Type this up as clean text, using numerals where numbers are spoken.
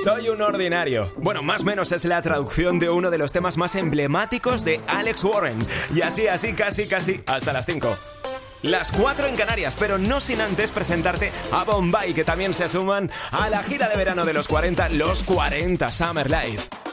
Soy un ordinario. Bueno, más o menos es la traducción de uno de los temas más emblemáticos de Alex Warren. Y así, casi, hasta las 5. Las 4 en Canarias, pero no sin antes presentarte a Bombay, que también se suman a la gira de verano de los 40 Summer Live.